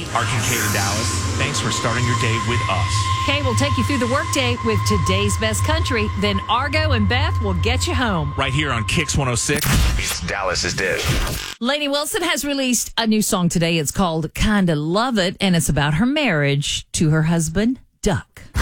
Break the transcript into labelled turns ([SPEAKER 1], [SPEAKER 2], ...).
[SPEAKER 1] Arch and Kate in Dallas, thanks for starting your day with us.
[SPEAKER 2] Kay will take you through the workday with today's best country. Then Argo and Beth will get you home.
[SPEAKER 1] Right here on Kix 106.
[SPEAKER 3] It's Dallas's Dish.
[SPEAKER 2] Lainey Wilson has released a new song today. It's called Kinda Love It, and it's about her marriage to her husband, Duck.